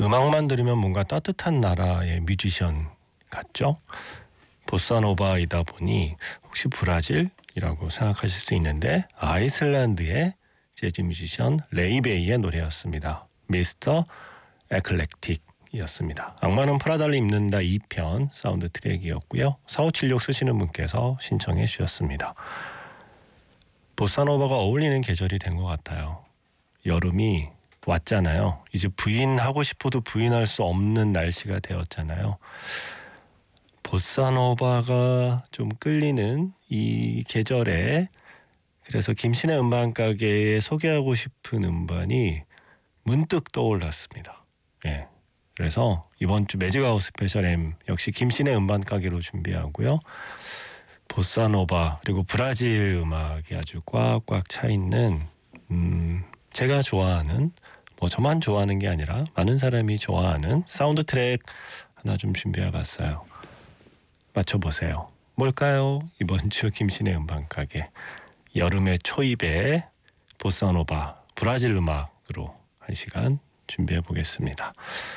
음악만 들으면 뭔가 따뜻한 나라의 뮤지션 같죠? 보사노바이다 보니 혹시 브라질이라고 생각하실 수 있는데 아이슬란드의 재즈 뮤지션 레이베이의 노래였습니다. 미스터 에클렉틱이었습니다. 악마는 프라다를 입는다 2편 사운드 트랙이었고요. 4576 쓰시는 분께서 신청해 주셨습니다. 보사노바가 어울리는 계절이 된 것 같아요. 여름이 왔잖아요. 이제 부인하고 싶어도 부인할 수 없는 날씨가 되었잖아요. 보사노바가 좀 끌리는 이 계절에 그래서 김신의 음반가게에 소개하고 싶은 음반이 문득 떠올랐습니다. 예. 그래서 이번 주 매직아웃 스페셜 M 역시 김신의 음반가게로 준비하고요. 보사노바 그리고 브라질 음악이 아주 꽉꽉 차 있는 제가 좋아하는 뭐 저만 좋아하는 게 아니라 많은 사람이 좋아하는 사운드 트랙 하나 좀 준비해봤어요. 맞춰보세요. 뭘까요? 이번 주 김신의 음반가게 여름의 초입에 보사노바 브라질 음악으로 1시간 준비해보겠습니다.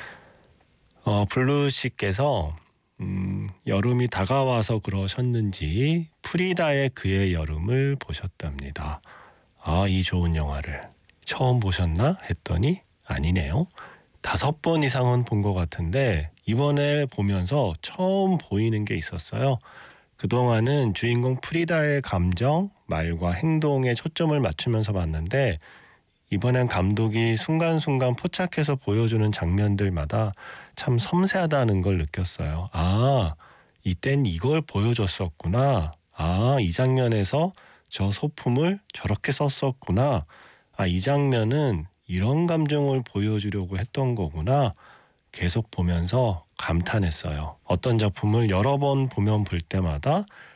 블루씨께서 여름이 다가와서 그러셨는지 프리다의 그의 여름을 보셨답니다. 아, 이 좋은 영화를 처음 보셨나 했더니 아니네요. 5번 이상은 본 것 같은데 이번에 보면서 처음 보이는 게 있었어요. 그동안은 주인공 프리다의 감정, 말과 행동에 초점을 맞추면서 봤는데 이번엔 감독이 순간순간 포착해서 보여주는 장면들마다 참 섬세하다는 걸 느꼈어요. 아, 이땐 이걸 보여줬었구나. 아, 이 장면에서 저 소품을 저렇게 썼었구나. 아, 이 장면은 이런 감정을 보여주려고 했던 거구나. 계속 보면서 감탄했어요. 어떤 작품을 여러 번 보면 볼 때마다